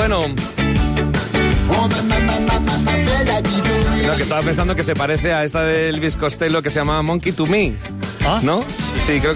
Bueno. No, que estaba pensando que se parece a esta del Elvis Costello que se llama Monkey to Me. ¿Ah? ¿No? Sí, creo